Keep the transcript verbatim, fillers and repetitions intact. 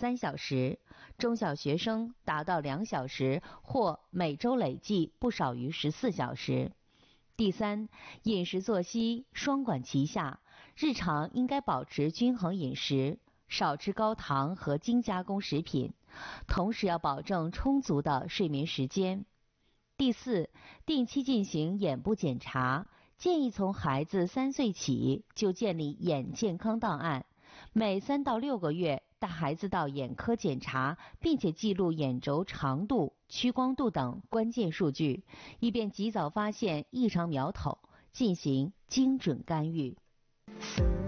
三小时，中小学生达到两小时或每周累计不少于十四小时。第三，饮食作息双管齐下，日常应该保持均衡饮食，少吃高糖和精加工食品，同时要保证充足的睡眠时间。第四，定期进行眼部检查，建议从孩子三岁起就建立眼健康档案，每三到六个月带孩子到眼科检查，并且记录眼轴长度、屈光度等关键数据，以便及早发现异常苗头，进行精准干预。